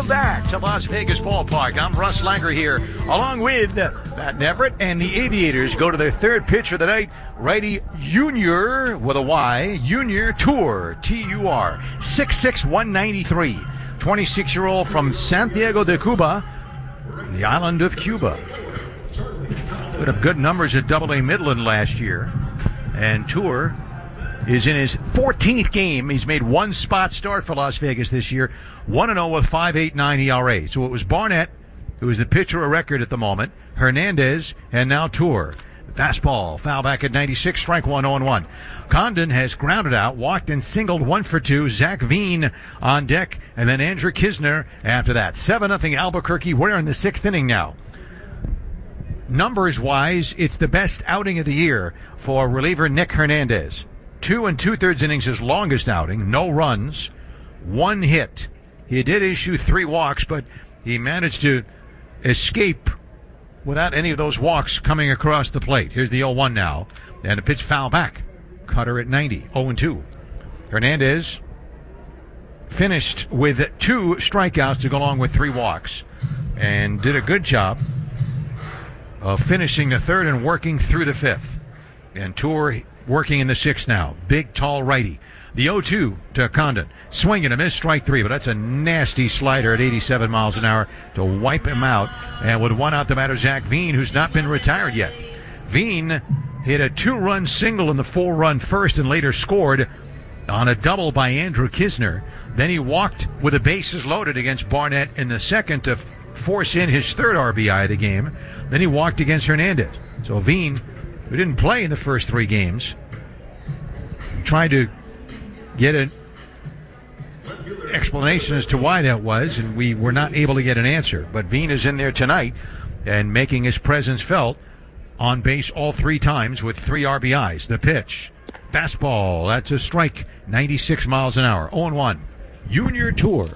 Welcome back to Las Vegas Ballpark. I'm Russ Langer here, along with Matt Neverett, and the Aviators go to their third pitch of the night. Righty Junior, with a Y, Junior Tour, T-U-R, 6'6", 193. 26-year-old from Santiago de Cuba, the island of Cuba. Put up good numbers at Double-A Midland last year. And Tour is in his 14th game. He's made one spot start for Las Vegas this year. 1-0 with 5.89 ERA. So it was Barnett, who is the pitcher of record at the moment, Hernandez, and now Tour. Fastball, foul back at 96, strike one, 0-1. Condon has grounded out, walked and singled 1 for 2. Zach Veen on deck, and then Andrew Kisner after that. 7-0 Albuquerque. We're in the 6th inning now. Numbers-wise, it's the best outing of the year for reliever Nick Hernandez. 2 2/3 innings, his longest outing. No runs, 1 hit. He did issue 3 walks, but he managed to escape without any of those walks coming across the plate. Here's the 0-1 now, and a pitch foul back. Cutter at 90, 0-2. Hernandez finished with 2 strikeouts to go along with 3 walks, and did a good job of finishing the 3rd and working through the 5th. And Tour working in the 6th now. Big, tall righty. The 0-2 to Condon. Swing and a miss, strike 3, but that's a nasty slider at 87 miles an hour to wipe him out. And with 1 out, the batter, Zach Veen, who's not been retired yet. Veen hit a 2-run single in the 4-run first and later scored on a double by Andrew Kisner. Then he walked with the bases loaded against Barnett in the 2nd to force in his 3rd RBI of the game. Then he walked against Hernandez. So Veen, who didn't play in the first 3 games, tried to get an explanation as to why that was, and we were not able to get an answer. But Veen is in there tonight and making his presence felt on base all 3 times with 3 RBIs. The pitch. Fastball. That's a strike. 96 miles an hour. 0-1. Junior Tour.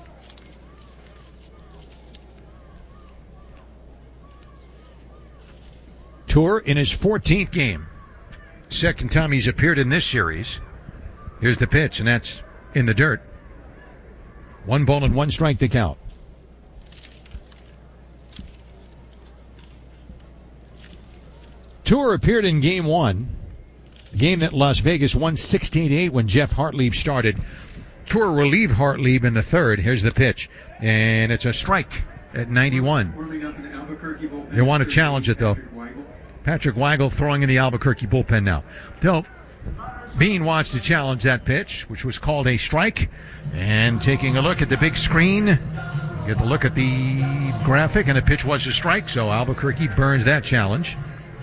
Tour in his 14th game. Second time he's appeared in this series. Here's the pitch, and that's in the dirt. 1 ball and 1 strike to count. Tour appeared in Game 1, a game that Las Vegas won 16-8 when Jeff Hartlieb started. Tour relieved Hartlieb in the 3rd. Here's the pitch, and it's a strike at 91. They want to challenge it, though. Patrick Weigel throwing in the Albuquerque bullpen now. So, Veen wants to challenge that pitch, which was called a strike. And taking a look at the big screen, get the look at the graphic, and the pitch was a strike, so Albuquerque burns that challenge.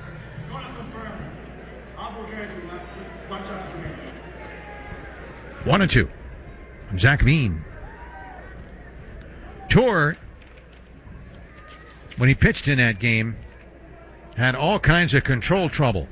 One and 2 from Zach Veen. Tour, when he pitched in that game, had all kinds of control trouble.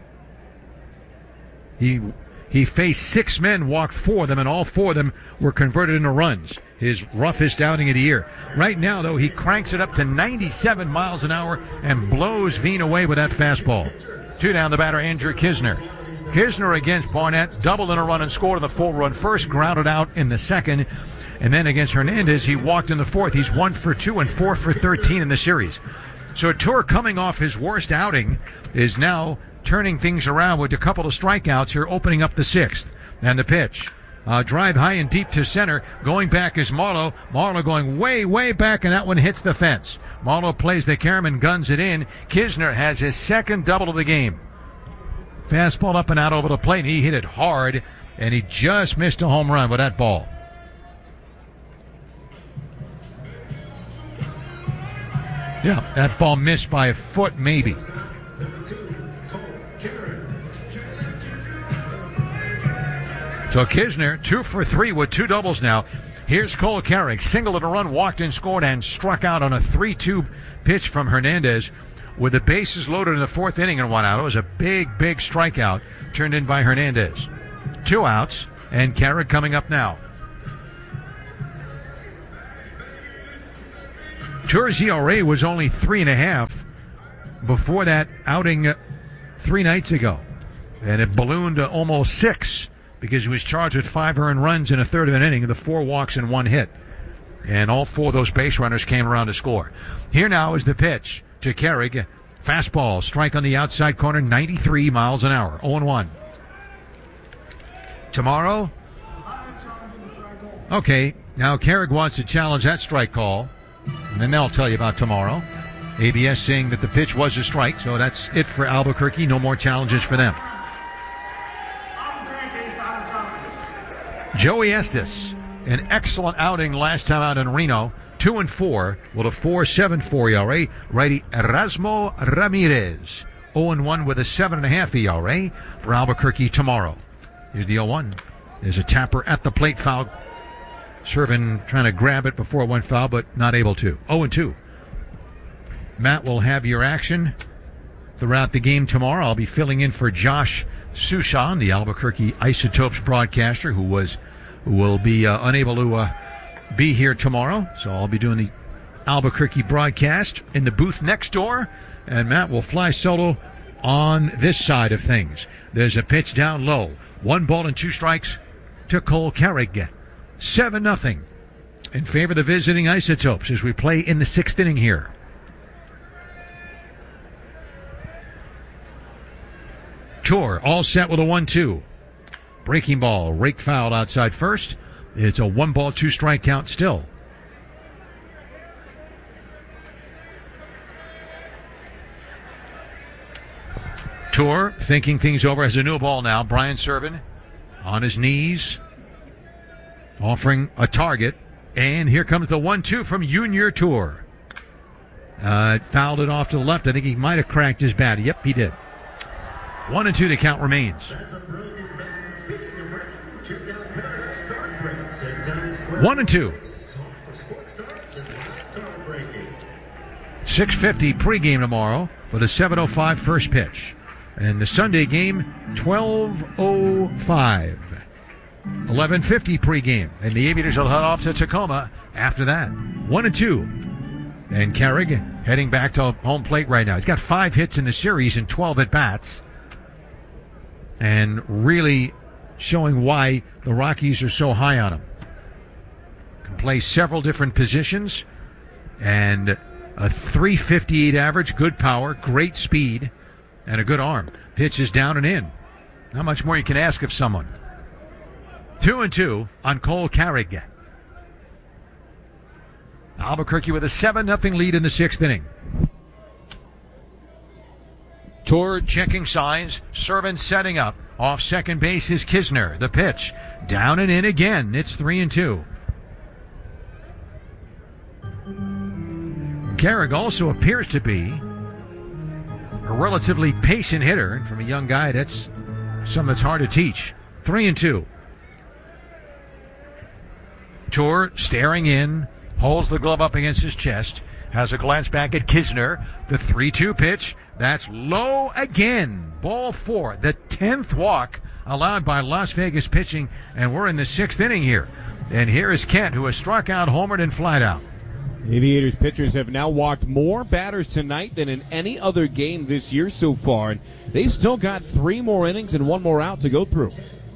He faced 6 men, walked 4 of them, and all 4 of them were converted into runs. His roughest outing of the year. Right now, though, he cranks it up to 97 miles an hour and blows Veen away with that fastball. 2 down, the batter, Andrew Kisner. Kisner against Barnett, doubled in a run and scored in the 4-run first, grounded out in the 2nd. And then against Hernandez, he walked in the 4th. He's 1 for 2 and 4 for 13 in the series. So Tour, coming off his worst outing, is now turning things around with a couple of strikeouts here, opening up the 6th. And the pitch. Drive high and deep to center. Going back is Marlowe. Marlowe going way, way back, and that one hits the fence. Marlowe plays the carom and guns it in. Kisner has his 2nd double of the game. Fastball up and out over the plate. He hit it hard, and he just missed a home run with that ball. Yeah, that ball missed by a foot, maybe. So Kisner, 2 for 3 with 2 doubles now. Here's Cole Carrick, single and a run, walked in, scored, and struck out on a 3-2 pitch from Hernandez with the bases loaded in the 4th inning and 1 out. It was a big, big strikeout turned in by Hernandez. 2 outs, and Carrick coming up now. Tour's ERA was only 3.5 before that outing 3 nights ago. And it ballooned to almost 6 because he was charged with 5 earned runs in a third of an inning, the 4 walks and 1 hit. And all 4 of those base runners came around to score. Here now is the pitch to Carrig. Fastball, strike on the outside corner, 93 miles an hour, 0-1. Tomorrow? Okay, now Carrig wants to challenge that strike call, and then they'll tell you about tomorrow. ABS saying that the pitch was a strike, so that's it for Albuquerque. No more challenges for them. Joey Estes, an excellent outing last time out in Reno. 2-4 with a 4.74 ERA. Righty Erasmo Ramirez, 0-1 with a 7.5 ERA for Albuquerque tomorrow. Here's the 0-1. There's a tapper at the plate, foul. Servin trying to grab it before it went foul, but not able to. 0-2. Matt will have your action throughout the game tomorrow. I'll be filling in for Josh Sushan, the Albuquerque Isotopes broadcaster, who will be unable to be here tomorrow. So I'll be doing the Albuquerque broadcast in the booth next door, and Matt will fly solo on this side of things. There's a pitch down low. 1 ball and 2 strikes to Cole Carrig. 7-0 in favor of the visiting Isotopes as we play in the 6th inning here. Tour all set with a 1-2. Breaking ball, rake foul outside first. It's a 1 ball, 2 strike count still. Tour thinking things over, has a new ball now. Brian Servin on his knees, offering a target. And here comes the 1-2 from Junior Tour. Fouled it off to the left. I think he might have cracked his bat. Yep, he did. 1-2, the count remains. 1-2. 6:50 pregame tomorrow with a 7:05 first pitch. And the Sunday game, 12:05. 11:50 pregame. And the Aviators will head off to Tacoma after that. 1-2. And Carrig heading back to home plate right now. He's got 5 hits in the series and 12 at-bats. And really showing why the Rockies are so high on him. Can play several different positions. And a 358 average, good power, great speed, and a good arm. Pitch is down and in. Not much more you can ask of someone. 2-2 on Cole Carrig. Albuquerque with a 7-0 lead in the 6th inning. Tour checking signs. Servin setting up. Off second base is Kisner. The pitch. Down and in again. It's 3-2. Carrig also appears to be a relatively patient hitter. And from a young guy, that's something that's hard to teach. 3-2. Tour staring in. Holds the glove up against his chest. Has a glance back at Kisner. The 3-2 pitch. That's low again. Ball 4. The 10th walk allowed by Las Vegas pitching. And we're in the 6th inning here. And here is Kent, who has struck out, homered, and flied out. Aviators pitchers have now walked more batters tonight than in any other game this year so far. And they've still got 3 more innings and 1 more out to go through.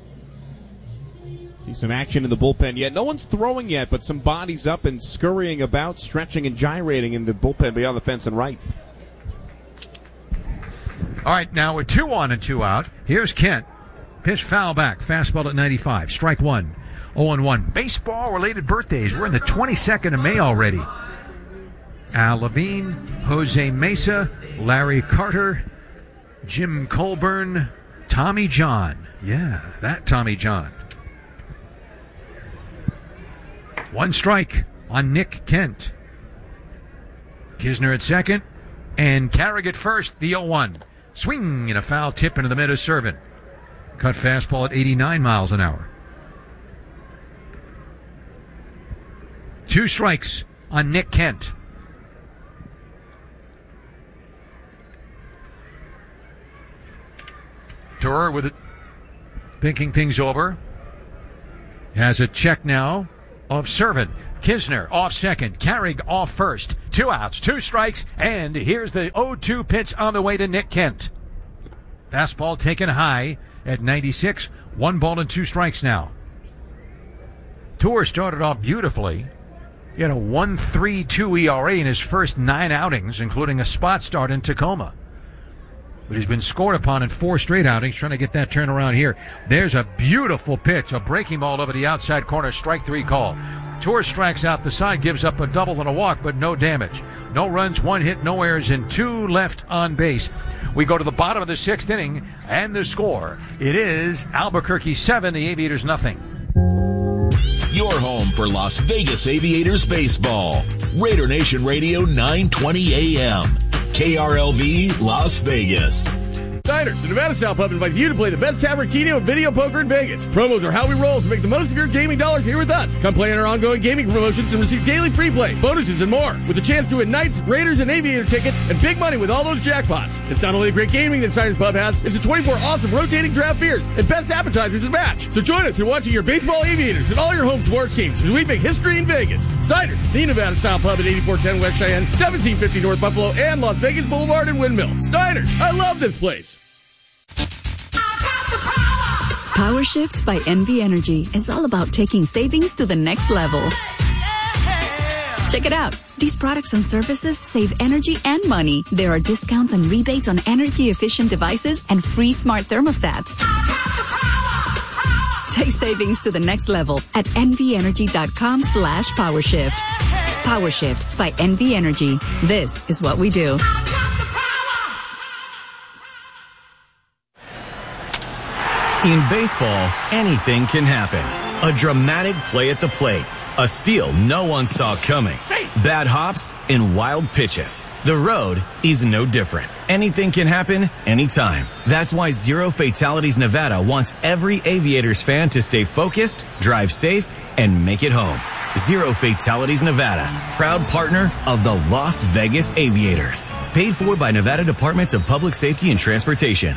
See some action in the bullpen yet. No one's throwing yet, but some bodies up and scurrying about, stretching and gyrating in the bullpen beyond the fence and right. All right, now with 2 on and 2 out. Here's Kent. Pitch foul back. Fastball at 95. Strike 1. 0-1. Baseball-related birthdays. We're in the 22nd of May already. Al Levine, Jose Mesa, Larry Carter, Jim Colburn, Tommy John. Yeah, that Tommy John. 1 strike on Nick Kent. Kisner at second, and Carrig at first, the 0-1. Swing and a foul tip into the mid of Servin. Cut fastball at 89 miles an hour. 2 strikes on Nick Kent. Tour with it, thinking things over. Has a check now of Servin. Kisner off second. Carrig off first. 2 outs, 2 strikes, and here's the 0-2 pitch on the way to Nick Kent. Fastball taken high at 96. 1 ball and 2 strikes now. Tour started off beautifully. He had a 1.32 ERA in his first 9 outings, including a spot start in Tacoma. But he's been scored upon in 4 straight outings, trying to get that turnaround here. There's a beautiful pitch, a breaking ball over the outside corner, strike 3 call. Torres strikes out the side, gives up a double and a walk, but no damage. No runs, 1 hit, no errors, and 2 left on base. We go to the bottom of the 6th inning, and the score, it is Albuquerque 7, the Aviators nothing. Your home for Las Vegas Aviators baseball. Raider Nation Radio 920 AM. KRLV Las Vegas. Diners, the Nevada Style Pub invites you to play the best tavern, keno, and video poker in Vegas. Promos are how we roll, so make the most of your gaming dollars here with us. Come play in our ongoing gaming promotions and receive daily free play, bonuses, and more. With a chance to win Knights, Raiders, and Aviator tickets, and big money with all those jackpots. It's not only the great gaming that Diners Pub has, it's the 24 awesome rotating draft beers and best appetizers to match. So join us in watching your baseball Aviators and all your home sports teams as we make history in Vegas. Diners, the Nevada Style Pub at 8410 West Cheyenne, 1750 North Buffalo, and Las Vegas Boulevard and Windmill. Diners, I love this place. Power Shift by NV Energy is all about taking savings to the next level. Check it out. These products and services save energy and money. There are discounts and rebates on energy-efficient devices and free smart thermostats. Take savings to the next level at nvenergy.com/powershift. Power Shift by NV Energy. This is what we do. In baseball, anything can happen. A dramatic play at the plate. A steal no one saw coming. Bad hops and wild pitches. The road is no different. Anything can happen anytime. That's why Zero Fatalities Nevada wants every Aviators fan to stay focused, drive safe, and make it home. Zero Fatalities Nevada, proud partner of the Las Vegas Aviators. Paid for by Nevada Departments of Public Safety and Transportation.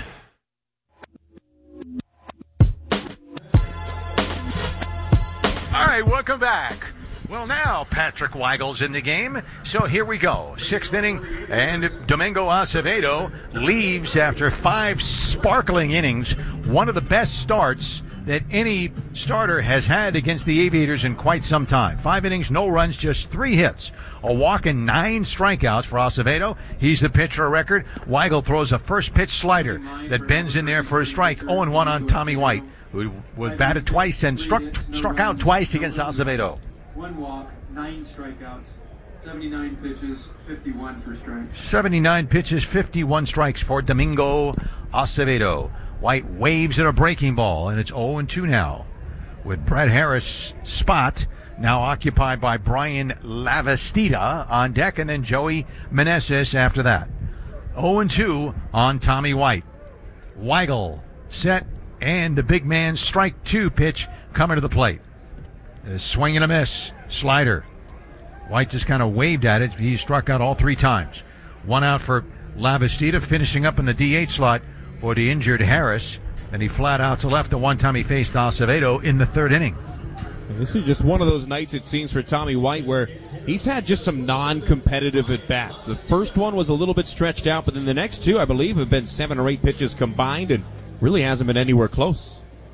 All right, welcome back. Well, now Patrick Weigel's in the game, so here we go. 6th inning, and Domingo Acevedo leaves after 5 sparkling innings. One of the best starts that any starter has had against the Aviators in quite some time. 5 innings, no runs, just 3 hits. A walk and 9 strikeouts for Acevedo. He's the pitcher of record. Weigel throws a first pitch slider that bends in there for a strike. 0-1 on Tommy White, who was batted twice and struck out twice against Acevedo. 1 walk, 9 strikeouts, 79 pitches, 51 for strikes. 79 pitches, 51 strikes for Domingo Acevedo. White waves at a breaking ball, and it's 0-2 now, with Brett Harris' spot now occupied by Brian Lavastida on deck, and then Joey Meneses after that. 0-2 on Tommy White. Weigel set, and the big man's strike 2 pitch coming to the plate. A swing and a miss. Slider. White just kind of waved at it. He struck out all 3 times. 1 out for Lavastida, finishing up in the DH slot for the injured Harris. And he flat out to left the one time he faced Acevedo in the 3rd inning. This is just one of those nights, it seems, for Tommy White where he's had just some non-competitive at-bats. The first one was a little bit stretched out, but then the next 2, I believe, have been 7 or 8 pitches combined and really hasn't been anywhere close.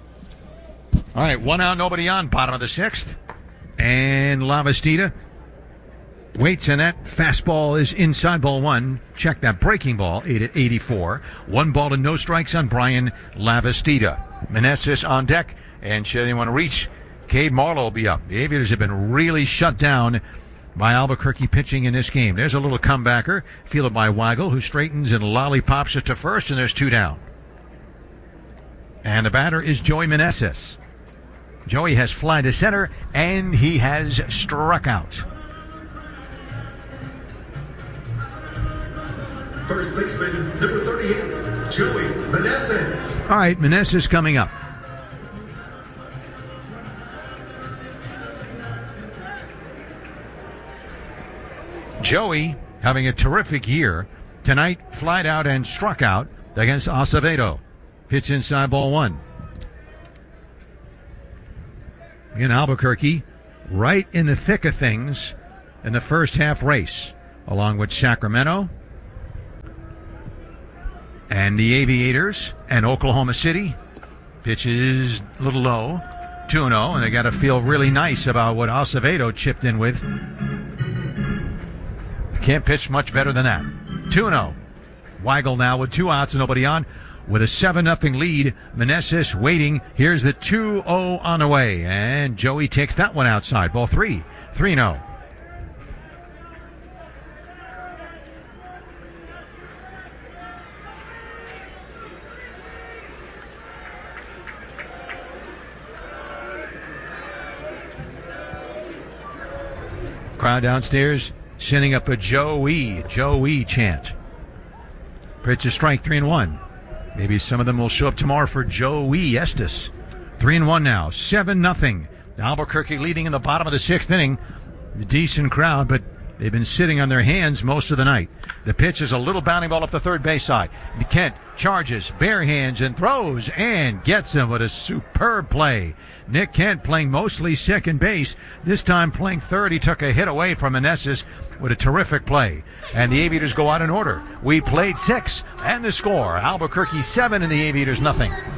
All right, 1 out, nobody on, bottom of the 6th. And Lavastida waits, and that fastball is inside, ball 1. Check that breaking ball, 84. 1 ball and no strikes on Brian Lavastida. Meneses on deck, and should anyone reach, Cade Marlowe will be up. The Aviators have been really shut down by Albuquerque pitching in this game. There's a little comebacker, fielded by Weigel, who straightens and lollipops it to first, and there's 2 down. And the batter is Joey Meneses. Joey has fly to center, and he has struck out. First baseman, number 38, Joey Meneses. All right, Meneses coming up. Joey having a terrific year. Tonight, flied out and struck out against Acevedo. Pitch inside, ball 1. In Albuquerque, right in the thick of things in the first half race, along with Sacramento and the Aviators and Oklahoma City. Pitch is a little low. 2-0, and they got to feel really nice about what Acevedo chipped in with. Can't pitch much better than that. 2-0. Weigel now with 2 outs and nobody on. With a 7-0 lead, Meneses waiting. Here's the 2-0 on the way. And Joey takes that one outside. Ball 3. 3-0. Crowd downstairs sending up a Joey chant. Pitch a strike, 3-1. Maybe some of them will show up tomorrow for Joey Estes. 3-1 now, 7-0. Albuquerque leading in the bottom of the 6th inning. A decent crowd, but they've been sitting on their hands most of the night. The pitch is a little bounding ball up the third base side. Kent charges, bare hands, and throws, and gets him with a superb play. Nick Kent playing mostly second base, this time playing third. He took a hit away from Meneses with a terrific play. And the Aviators go out in order. We played 6, and the score, Albuquerque 7 and the Aviators nothing.